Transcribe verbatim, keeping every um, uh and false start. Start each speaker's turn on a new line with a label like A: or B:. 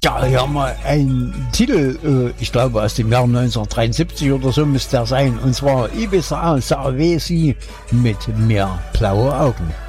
A: Ja, hier haben wir einen Titel, äh, ich glaube aus dem Jahr neunzehnhundertdreiundsiebzig oder so müsste der sein. Und zwar Ibiza Savesi mit Mehr blaue Augen.